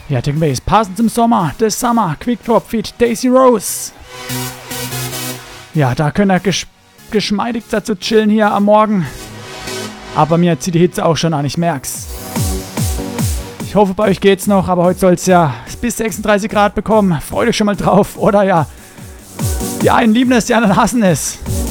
Ja, Tech Base, passend zum Sommer, The Summer, Quick Drop Feed, Daisy Rose. Ja, da könnt ihr geschmeidig dazu chillen hier am Morgen. Aber mir zieht die Hitze auch schon an, ich merk's. Ich hoffe, bei euch geht's noch, aber heute soll's ja bis 36 Grad bekommen. Freut euch schon mal drauf, oder ja? Die einen lieben es, die anderen hassen es.